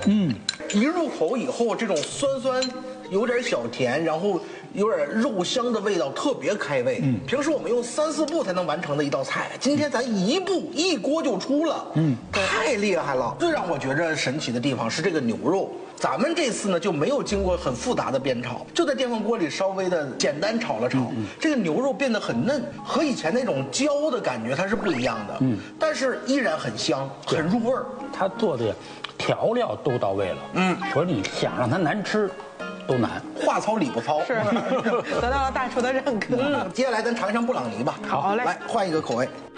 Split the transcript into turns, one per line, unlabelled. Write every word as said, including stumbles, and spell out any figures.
嗯，
一入口以后，这种酸酸，有点小甜，然后有点肉香的味道，特别开胃。嗯，平时我们用三四步才能完成的一道菜，今天咱一步一锅就出了。嗯，太厉害了。最让我觉着神奇的地方是这个牛肉。咱们这次呢就没有经过很复杂的煸炒，就在电饭锅里稍微的简单炒了炒，嗯、这个牛肉变得很嫩，和以前那种焦的感觉它是不一样的，嗯，但是依然很香，很入味儿。
他做的调料都到位了，嗯，说你想让它难吃，都难。
话糙理不糙，
是得到了大厨的认可。
嗯，接下来咱尝一尝布朗尼吧。
好嘞，
来换一个口味。